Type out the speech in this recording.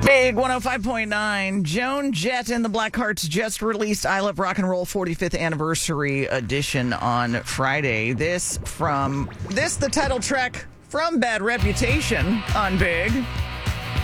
Big 105.9. Joan Jett and the Blackhearts just released I Love Rock and Roll 45th Anniversary Edition on Friday. The title track from Bad Reputation on Big.